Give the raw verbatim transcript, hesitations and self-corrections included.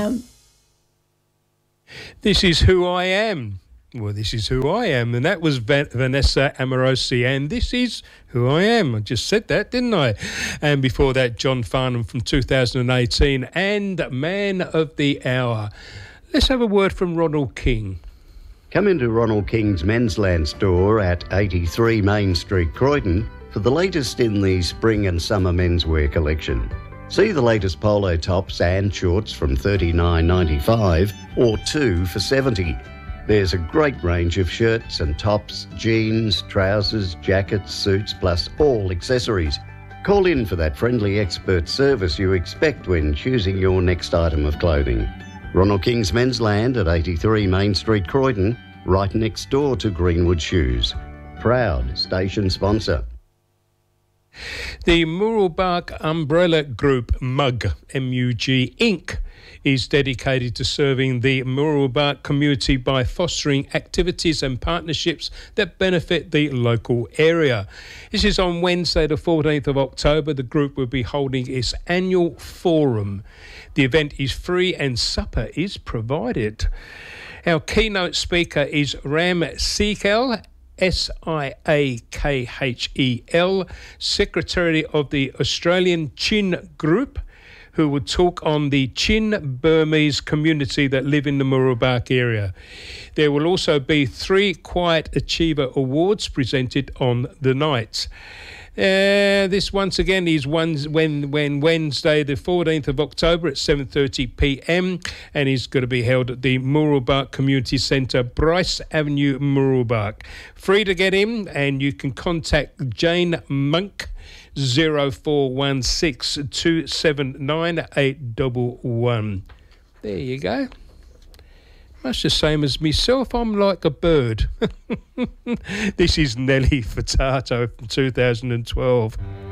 am. This is Who I Am. Well, this is Who I Am, and that was Va- Vanessa Amorosi, and this is Who I Am. I just said that, didn't I? And before that, John Farnham from two thousand eighteen, and Man of the Hour. Let's have a word from Ronald King. Come into Ronald King's Mensland store at eighty-three Main Street, Croydon, for the latest in the spring and summer menswear collection. See the latest polo tops and shorts from thirty-nine ninety-five or two for seventy. There's a great range of shirts and tops, jeans, trousers, jackets, suits, plus all accessories. Call in for that friendly expert service you expect when choosing your next item of clothing. Ronald King's Mensland at eighty-three Main Street, Croydon, right next door to Greenwood Shoes. Proud station sponsor. The Mooroolbark Umbrella Group, MUG, M U G, Incorporated, is dedicated to serving the Mooroolbark community by fostering activities and partnerships that benefit the local area. This is on Wednesday the fourteenth of October. The group will be holding its annual forum. The event is free and supper is provided. Our keynote speaker is Ram Sikhel, S I A K H E L, Secretary of the Australian Chin Group, who will talk on the Chin Burmese community that live in the Mooroolbark area. There will also be three Quiet Achiever Awards presented on the night. Uh, this once again is one, when, when Wednesday the fourteenth of October at seven thirty p m and is going to be held at the Mooroolbark Community Centre, Bryce Avenue, Mooroolbark. Free to get in, and you can contact Jane Monk, zero four one six two seven nine eight one one. There you go. Much the same as myself, I'm like a bird. This is Nelly Furtado from two thousand twelve.